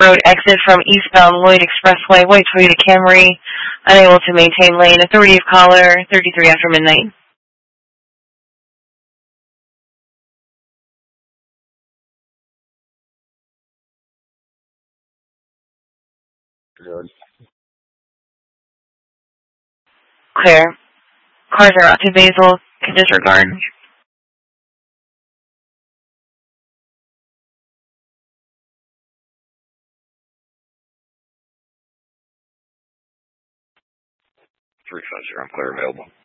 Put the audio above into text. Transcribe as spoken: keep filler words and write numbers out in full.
Road exit from eastbound Lloyd Expressway, white Toyota Camry, unable to maintain lane. Authority of caller, thirty-three after midnight. Good. Clear. Cars are out to Basil. Can disregard. three five zero, I'm clear available.